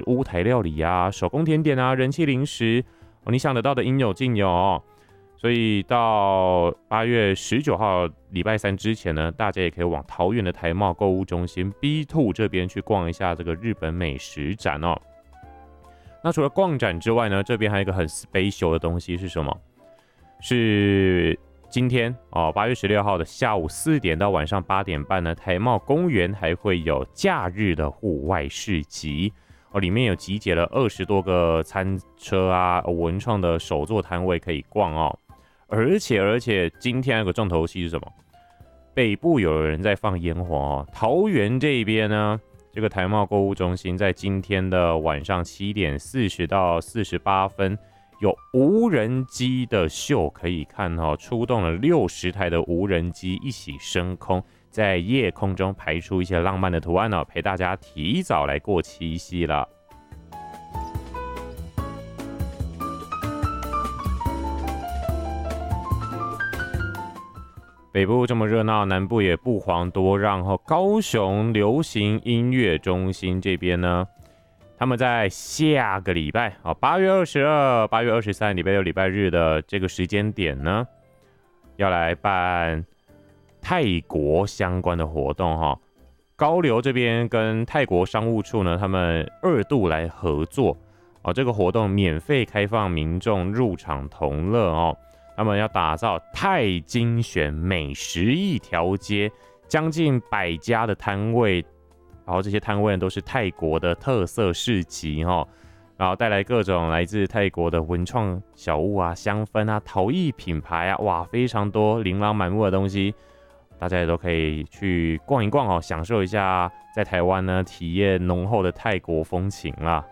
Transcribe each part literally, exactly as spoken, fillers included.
屋台料理啊、手工甜点啊、人气零食，哦、你想得到的应有尽有哦。所以到八月十九号礼拜三之前呢，大家也可以往桃园的台贸购物中心 B 二 这边去逛一下这个日本美食展哦。那除了逛展之外呢，这边还有一个很 special 的东西是什么？是今天哦，八月十六号的下午四点到晚上八点半呢，台贸公园还会有假日的户外市集哦，里面有集结了二十多个餐车啊、文创的手作摊位可以逛哦。而且而且，今天有个重头戏是什么？北部有人在放烟火哦，桃园这边呢，这个台贸购物中心在今天的晚上七点四十到四十八分，有无人机的秀可以看哦，出动了六十台的无人机一起升空，在夜空中排出一些浪漫的图案哦，陪大家提早来过七夕了。北部这么热闹，南部也不遑多让哦。高雄流行音乐中心这边呢，他们在下个礼拜啊，八月二十二、八月二十三，礼拜六、礼拜日的这个时间点呢，要来办泰国相关的活动哈。高流这边跟泰国商务处呢，他们二度来合作哦，这个活动免费开放民众入场同乐哦。他们要打造泰精选美食一条街，将近百家的摊位，然后这些摊位都是泰国的特色市集哈，然后带来各种来自泰国的文创小物啊、香氛啊、陶艺品牌啊，哇，非常多琳琅满目的东西，大家也都可以去逛一逛哦，享受一下在台湾呢体验浓厚的泰国风情啦。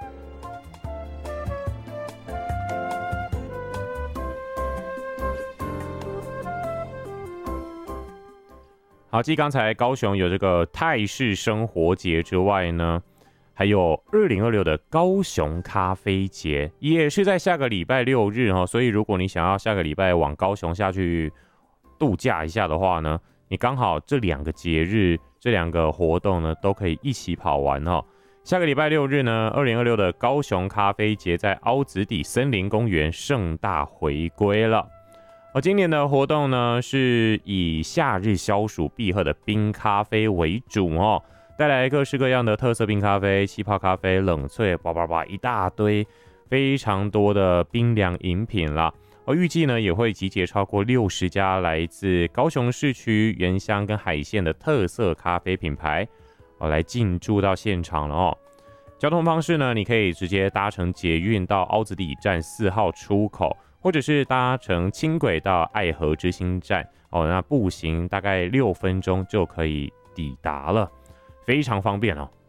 好，继刚才高雄有这个泰式生活节之外呢，还有二零二六的高雄咖啡节，也是在下个礼拜六日哈。所以如果你想要下个礼拜往高雄下去度假一下的话呢，你刚好这两个节日、这两个活动呢都可以一起跑完哈。下个礼拜六日呢，二零二六的高雄咖啡节在凹子底森林公园盛大回归了。而今年的活动呢，是以夏日消暑必喝的冰咖啡为主哦，带来各式各样的特色冰咖啡、气泡咖啡、冷萃，叭叭叭一大堆，非常多的冰凉饮品啦。而预计呢，也会集结超过六十家来自高雄市区原乡跟海线的特色咖啡品牌，哦，来进驻到现场了哦。交通方式呢，你可以直接搭乘捷运到凹子底站四号出口。或者是搭乘轻轨到爱河之星站哦，那步行大概六分钟就可以抵达了，非常方便哦。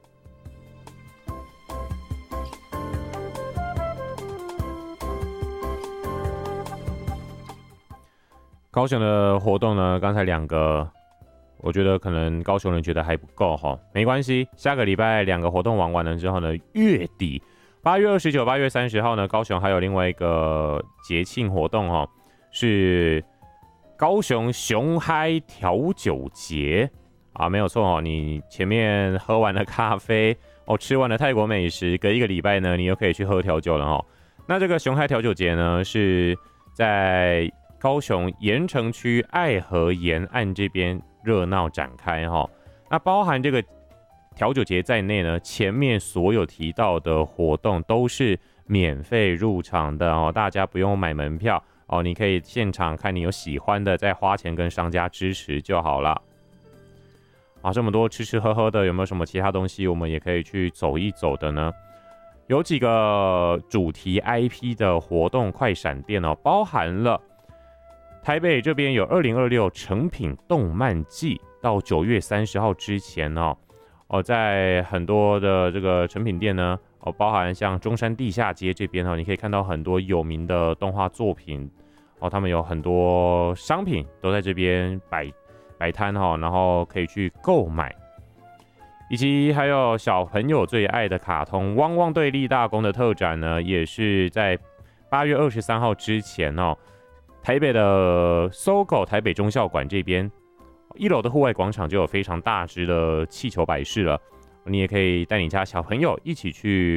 高雄的活动呢，刚才两个，我觉得可能高雄人觉得还不够哈，没关系，下个礼拜两个活动玩完了之后呢，月底。八月二十九、八月三十号呢，高雄还有另外一个节庆活动哦，是高雄熊嗨调酒节啊，没有错哦。你前面喝完了咖啡哦，吃完了泰国美食，隔一个礼拜呢，你又可以去喝调酒了哦。那这个熊嗨调酒节呢，是在高雄盐城区爱河沿岸这边热闹展开哈、哦。那包含这个调酒节在内呢，前面所有提到的活动都是免费入场的哦，大家不用买门票哦，你可以现场看你有喜欢的，再花钱跟商家支持就好了。啊，这么多吃吃喝喝的，有没有什么其他东西我们也可以去走一走的呢？有几个主题 I P 的活动快闪店哦，包含了台北这边有二零二六诚品动漫季，到九月三十号之前哦。哦，在很多的这个成品店呢，哦，包含像中山地下街这边哦，你可以看到很多有名的动画作品，哦，他们有很多商品都在这边摆摆摊哈，然后可以去购买，以及还有小朋友最爱的卡通《汪汪队立大功》的特展呢，也是在八月二十三号之前哦，台北的 S O G O 台北中校馆这边。一楼的户外广场就有非常大只的气球摆饰了，你也可以带你家小朋友一起去